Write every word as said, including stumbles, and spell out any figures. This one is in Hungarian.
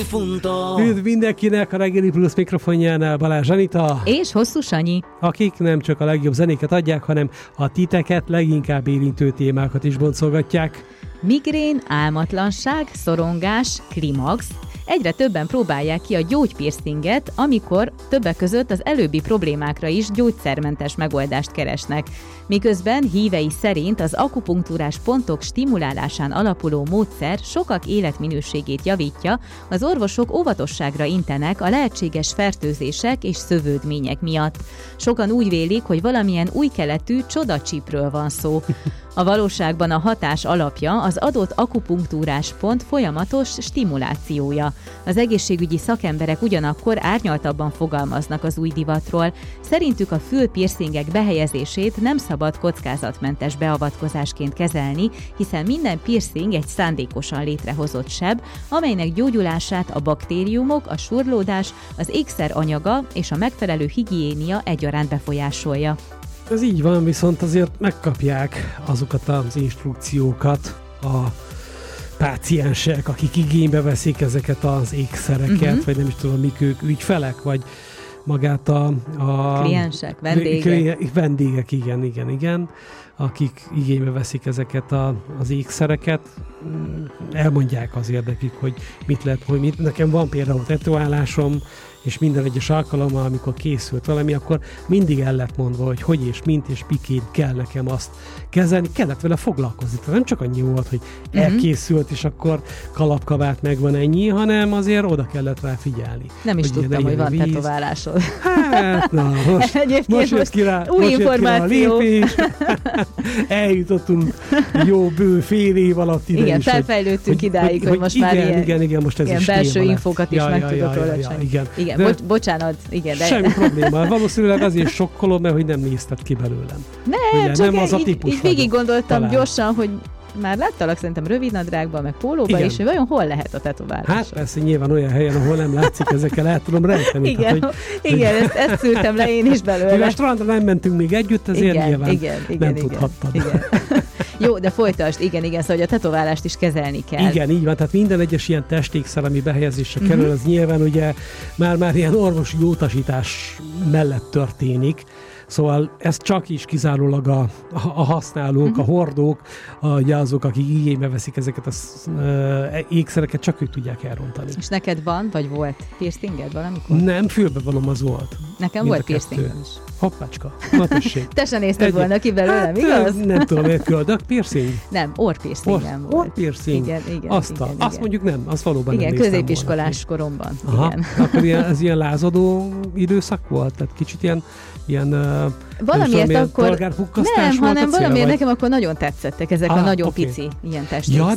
Üdv mindenkinek, a Reggeli Plusz mikrofonjánál Balázs Anita. És Hosszú Sanyi. Akik nem csak a legjobb zenéket adják, hanem a titeket leginkább érintő témákat is boncolgatják. Migrén, álmatlanság, szorongás, klimax. Egyre többen próbálják ki a gyógypiercinget, amikor többek között az előbbi problémákra is gyógyszermentes megoldást keresnek. Miközben hívei szerint az akupunktúrás pontok stimulálásán alapuló módszer sokak életminőségét javítja, az orvosok óvatosságra intenek a lehetséges fertőzések és szövődmények miatt. Sokan úgy vélik, hogy valamilyen új keletű csodacsípről van szó. A valóságban a hatás alapja az adott akupunktúrás pont folyamatos stimulációja. Az egészségügyi szakemberek ugyanakkor árnyaltabban fogalmaznak az új divatról. Szerintük a fülpiercingek behelyezését nem szabad kockázatmentes beavatkozásként kezelni, hiszen minden piercing egy szándékosan létrehozott seb, amelynek gyógyulását a baktériumok, a surlódás, az ékszer anyaga és a megfelelő higiénia egyaránt befolyásolja. Ez így van, viszont azért megkapják azokat az instrukciókat a páciensek, akik igénybe veszik ezeket az ékszereket, uh-huh. vagy nem is tudom, mik ők, ügyfelek, vagy magát a... a kliensek, vendégek. Vendégek, igen, igen, igen, akik igénybe veszik ezeket a, az ékszereket, elmondják azért nekik, hogy mit lehet, hogy mit. Nekem van például tetoválásom, és minden egyes alkalommal, amikor készült valami, akkor mindig el lett mondva, hogy hogy és mint és miként kell nekem azt kezelni, kellett vele foglalkozni. Tehát nem csak annyi volt, hogy uh-huh. elkészült, és akkor kalapkabát megvan ennyi, hanem azért oda kellett rá figyelni. Nem is hogy tudtam, hogy van víz. Tetoválásod. Hát, na, most, most jött ki rá, új most információ. Jött ki rá a lépés. Eljutottunk jó bő fél év alatt ide igen, is. felfejlődtünk hogy, idáig, hogy, hogy most igen, már ilyen, igen, igen, most ez ilyen is belső infókat is ja, meg ja, tudott ja, róla. ja, igen. igen. Bocs, bocsánat, igen. De... Semmi probléma. Valószínűleg azért sokkolom, mert hogy nem nézted ki belőlem. Nem, ugye, csak nem az a így, típus így végig gondoltam talán. Gyorsan, hogy már láttalak szerintem rövidnadrágban, meg pólóban is, hogy vajon hol lehet a tetoválás? Hát persze, nyilván olyan helyen, ahol nem látszik, ezekkel el tudom rejteni. Igen, tehát, hogy, igen hogy... ezt, ezt szűrtem le én is belőle. Mivel a strandra nem mentünk még együtt, ezért igen, nyilván igen, igen, nem igen, tudhattad. Igen. Jó, de folytasd, igen, igen, szóval hogy a tetoválást is kezelni kell. Igen, így van, tehát minden egyes ilyen testékszer, ami behelyezésre uh-huh. kerül, az nyilván ugye már-már ilyen orvosi utasítás mellett történik. Szóval ez csak is kizárólag a, a, a használók, uh-huh. a hordók, a, ugye azok, akik igénybe veszik ezeket az uh, ékszereket, csak ők tudják elrontani. És neked van, vagy volt piercinged valamikor? Nem, fülbevalom az volt. Nekem volt piercingem is. Hoppácska, na tessék. Te se nézted Egy... volna ki belőlem, hát, igaz? Nem tudom, egy köldök piercing? Nem, orrpiercingem volt. Orrpiercing? Igen, igen. Azt, igen, a, igen. azt mondjuk nem, azt valóban igen, nem néztem középiskolás volna. Koromban. Aha, igen. akkor ilyen, ez ilyen lázadó időszak volt? Tehát kicsit ilyen, ilyen valamiért tudom, akkor nem, volt hanem valamiért cél, nekem akkor nagyon tetszettek ezek ah, a nagyon okay. pici ilyen testékszerek.